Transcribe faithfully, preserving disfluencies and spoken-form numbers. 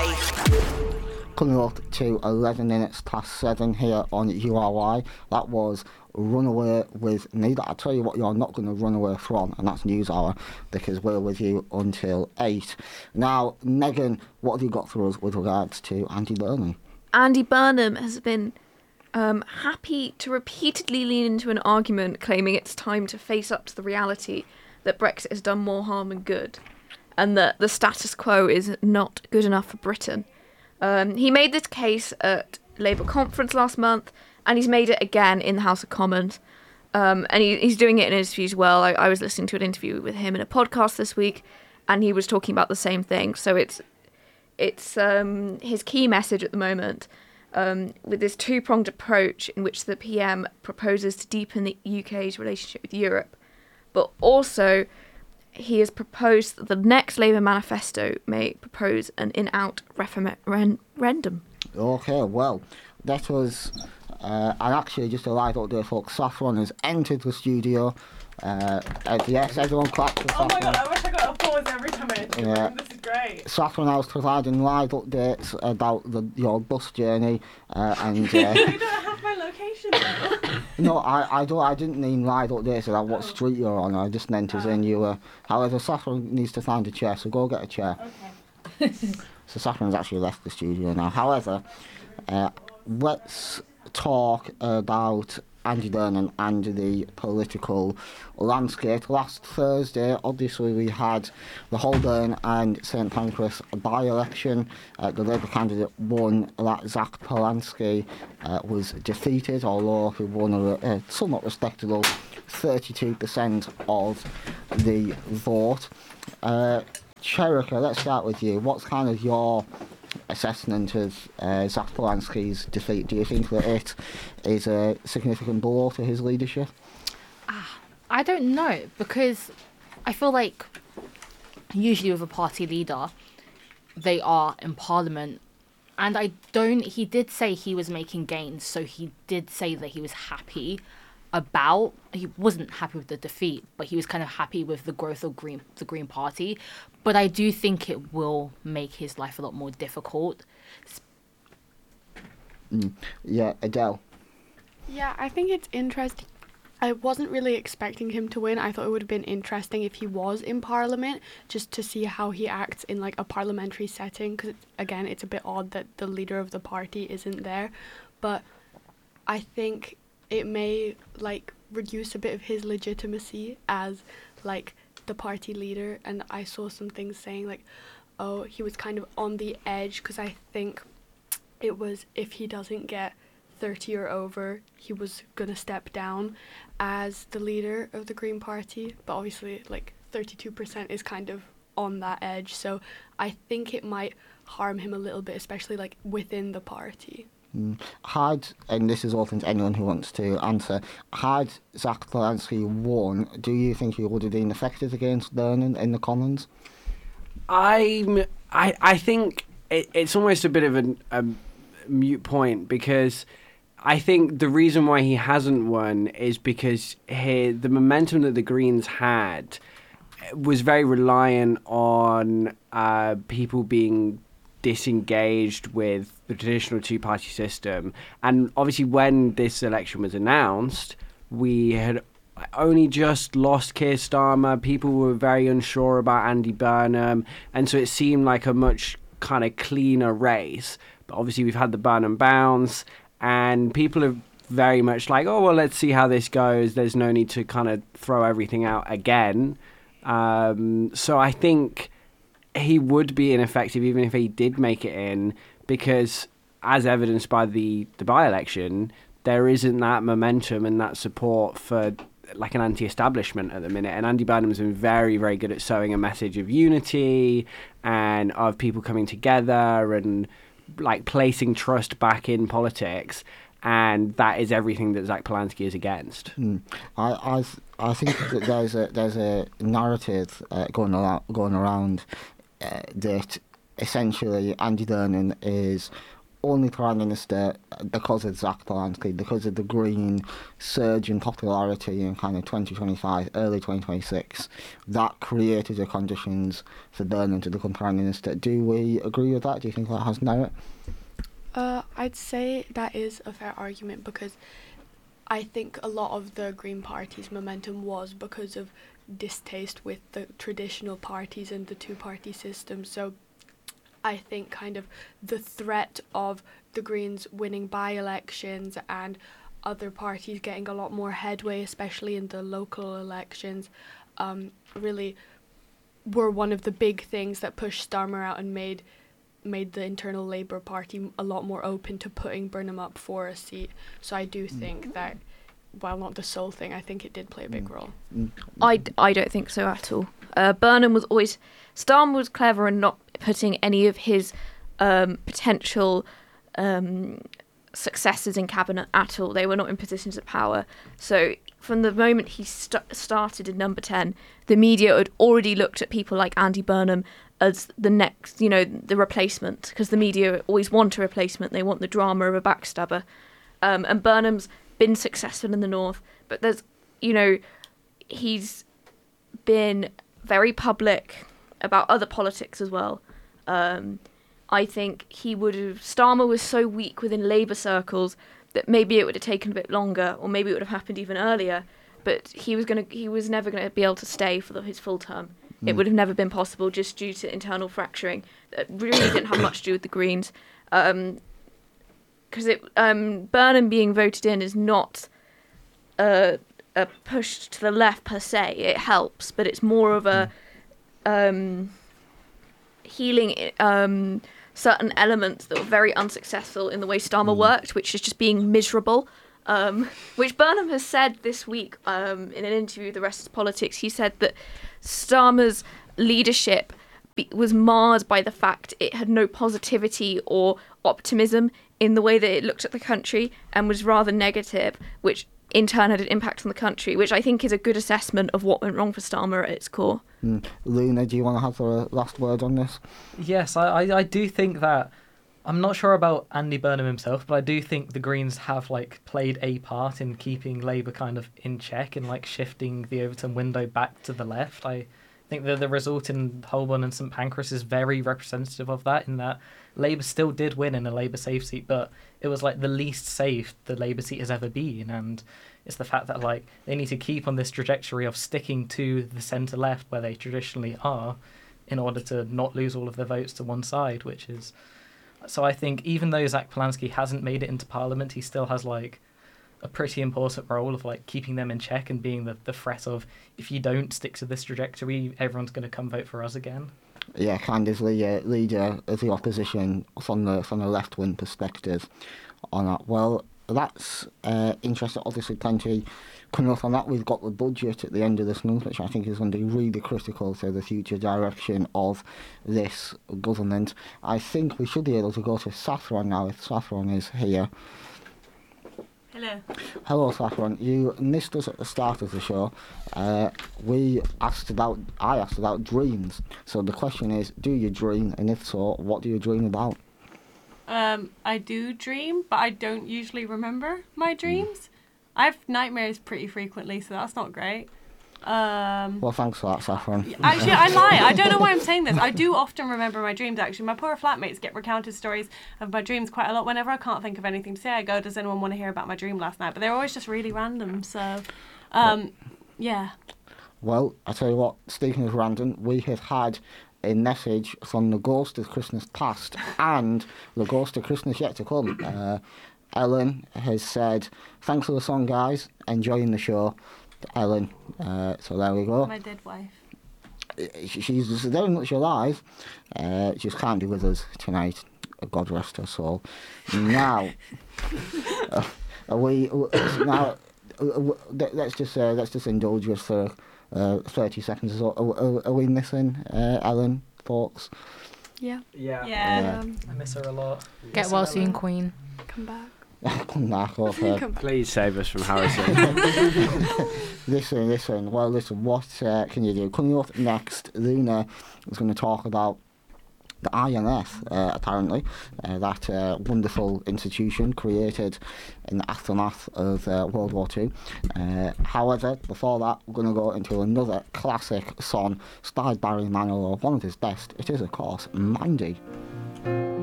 Y. Coming up to eleven minutes past seven here on U R Y. That was Run Away with Me. I tell you what you're not going to run away from, and that's News Hour, because we're with you until eight. Now, Megan, what have you got for us with regards to Andy Burnham? Andy Burnham has been um, happy to repeatedly lean into an argument claiming it's time to face up to the reality that Brexit has done more harm than good, and that the status quo is not good enough for Britain. Um, he made this case at Labour conference last month, and he's made it again in the House of Commons. Um, and he, he's doing it in interviews as well. I, I was listening to an interview with him in a podcast this week, and he was talking about the same thing. So it's it's um, his key message at the moment, um, with this two-pronged approach in which the P M proposes to deepen the U K's relationship with Europe, but also he has proposed that the next Labour manifesto may propose an in-out referendum. Okay, well, that was... Uh, and actually, just a light up there, folks, Saffron has entered the studio. Uh, uh, yes, everyone clap for Saffron. Oh my god, I wish I got applause every time I enter. Yeah. This is great. Saffron House providing live updates about the, your bus journey. Uh, and uh, You don't have my location though. No, I, I don't. I didn't mean live updates about what Oh. street you're on. I just meant as in you were. However, Saffron needs to find a chair, so go get a chair. Okay. So Saffron's actually left the studio now. However, uh, let's talk about Andy Burnham and the political landscape. Last Thursday, obviously, we had the Holborn and St Pancras by-election. Uh, the Labour candidate won. That Zach Polanski uh, was defeated, although he won a, a somewhat respectable thirty-two percent of the vote. Uh, Cherika, let's start with you. What's kind of your assessment of uh, Zach Polanski's defeat? Do you think that it is a significant blow to his leadership? Ah, I don't know, because I feel like usually with a party leader, they are in Parliament, and I don't. He did say he was making gains, so he did say that he was happy about. He wasn't happy with the defeat, but he was kind of happy with the growth of Green, the Green Party. But I do think it will make his life a lot more difficult. Mm. Yeah, Adele. Yeah, I think it's interesting. I wasn't really expecting him to win. I thought it would have been interesting if he was in Parliament, just to see how he acts in like a parliamentary setting, because again, it's a bit odd that the leader of the party isn't there. But I think it may like reduce a bit of his legitimacy as like the party leader. And I saw some things saying like, oh, he was kind of on the edge, because I think it was if he doesn't get thirty or over, he was gonna step down as the leader of the Green Party. But obviously like thirty-two percent is kind of on that edge, so I think it might harm him a little bit, especially like within the party. Mm. Had, and this is open to anyone who wants to answer, had Zach Polanski won, do you think he would have been effective against Burnham in the Commons? I'm, I, I think it, it's almost a bit of an, a mute point, because I think the reason why he hasn't won is because he, the momentum that the Greens had was very reliant on uh, people being disengaged with the traditional two-party system. And obviously when this election was announced, we had only just lost Keir Starmer. People were very unsure about Andy Burnham, and so it seemed like a much kind of cleaner race. But obviously we've had the Burnham bounce, and people are very much like, oh, well, let's see how this goes. There's no need to kind of throw everything out again. Um, so I think he would be ineffective even if he did make it in, because as evidenced by the, the by-election, there isn't that momentum and that support for like an anti-establishment at the minute. And Andy Burnham's been very, very good at sowing a message of unity and of people coming together and like placing trust back in politics. And that is everything that Zach Polanski is against. Mm. I, I, I think that there's a there's a narrative uh, going around going around uh, that essentially Andy Burnham is only Prime Minister because of Zach Polanski, because of the Green surge in popularity in kind of twenty twenty-five, early twenty twenty-six, that created the conditions for Burnham to become Prime Minister. Do we agree with that? Do you think that has merit? Uh, I'd say that is a fair argument because I think a lot of the Green Party's momentum was because of distaste with the traditional parties and the two-party system. So I think kind of the threat of the Greens winning by-elections and other parties getting a lot more headway, especially in the local elections, um, really were one of the big things that pushed Starmer out and made made the internal Labour Party a lot more open to putting Burnham up for a seat. So I do think that, while not the sole thing, I think it did play a big role. I, I don't think so at all. Uh, Burnham was always... Starmer was clever in not putting any of his um, potential um, successors in cabinet at all. They were not in positions of power. So from the moment he st- started in number ten, the media had already looked at people like Andy Burnham as the next, you know, the replacement, because the media always want a replacement. They want the drama of a backstabber. Um, and Burnham's been successful in the North, but there's, you know, he's been very public about other politics as well. Um, I think he would have... Starmer was so weak within Labour circles that maybe it would have taken a bit longer, or maybe it would have happened even earlier. But he was gonna, he was never going to be able to stay for the, his full term. Mm. It would have never been possible just due to internal fracturing that really didn't have much to do with the Greens. Um, because it um, Burnham being voted in is not a, a push to the left per se. It helps, but it's more of a... Um, healing um, certain elements that were very unsuccessful in the way Starmer mm. worked, which is just being miserable, um, which Burnham has said this week um, in an interview with The Rest is Politics. He said that Starmer's leadership be- was marred by the fact it had no positivity or optimism in the way that it looked at the country and was rather negative, which in turn had an impact on the country, which I think is a good assessment of what went wrong for Starmer at its core. Mm. Luna, do you want to have the last word on this? Yes, I, I, I do think that, I'm not sure about Andy Burnham himself, but I do think the Greens have like played a part in keeping Labour kind of in check and like shifting the Overton window back to the left. I think that the result in Holborn and St Pancras is very representative of that, in that Labour still did win in a Labour safe seat, but it was like the least safe the Labour seat has ever been, and it's the fact that like they need to keep on this trajectory of sticking to the centre left where they traditionally are in order to not lose all of their votes to one side, which is... So I think even though Zach Polanski hasn't made it into Parliament, he still has like a pretty important role of like keeping them in check and being the, the threat of, if you don't stick to this trajectory, everyone's going to come vote for us again. Yeah, Candice, the uh, leader of the opposition from the from the left wing perspective on that. Well, that's uh, interesting. Obviously, plenty coming up on that. We've got the budget at the end of this month, which I think is going to be really critical to the future direction of this government. I think we should be able to go to Saffron now, if Saffron is here. Hello. Hello, Saffron. You missed us at the start of the show. Uh, we asked about, I asked about dreams. So the question is, do you dream? And if so, what do you dream about? Um, I do dream, but I don't usually remember my dreams. Mm. I have nightmares pretty frequently, so that's not great. Um, well, thanks for that, Saffron. Actually, I lie. I don't know why I'm saying this. I do often remember my dreams, actually. My poor flatmates get recounted stories of my dreams quite a lot. Whenever I can't think of anything to say, I go, does anyone want to hear about my dream last night? But they're always just really random, so, um, yeah. Well, I tell you what, speaking of random, we have had a message from the Ghost of Christmas Past and the Ghost of Christmas Yet to Come. Uh, Ellen has said, thanks for the song, guys. Enjoying the show. Ellen. Uh, so there we go. My dead wife. She's very much alive. Uh, she just can't be with us tonight. God rest her soul. Now, uh, are we now? Uh, let's just uh, let's just indulge us for uh, thirty seconds or so. Are, are, are we missing uh, Ellen, folks? Yeah. Yeah. Yeah. Yeah. Um, I miss her a lot. Get well soon, Queen. come back. Come back off her. Come back. Please save us from Harrison. Listen, listen. Well, listen. What uh, can you do? Coming up next, Luna is going to talk about the I N S, uh, apparently, uh, that uh, wonderful institution created in the aftermath of uh, World War Two. Uh, however, before that, we're going to go into another classic song, starred Barry Manilow, one of his best. It is, of course, Mandy.